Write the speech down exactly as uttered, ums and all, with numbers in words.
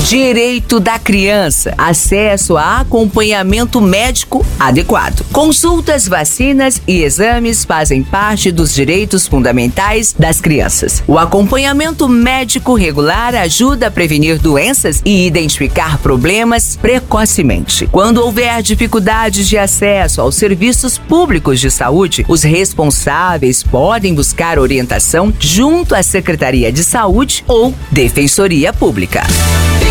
Direito da criança. Acesso a acompanhamento médico adequado. Consultas, vacinas e exames fazem parte dos direitos fundamentais das crianças. O acompanhamento médico regular ajuda a prevenir doenças e identificar problemas precocemente. Quando houver dificuldades de acesso aos serviços públicos de saúde, os responsáveis podem buscar orientação junto à Secretaria de Saúde ou Defensoria Pública.